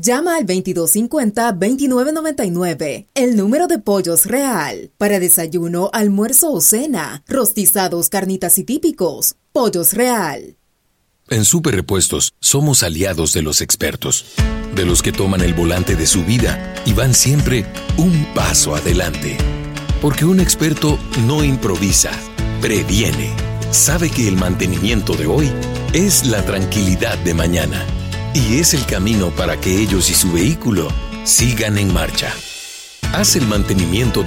Llama al 2250-2999, el número de Pollos Real. Para desayuno, almuerzo o cena, rostizados, carnitas y típicos. Pollos Real. En Super Repuestos somos aliados de los expertos, de los que toman el volante de su vida y van siempre un paso adelante. Porque un experto no improvisa, previene. Sabe que el mantenimiento de hoy es la tranquilidad de mañana y es el camino para que ellos y su vehículo sigan en marcha. Haz el mantenimiento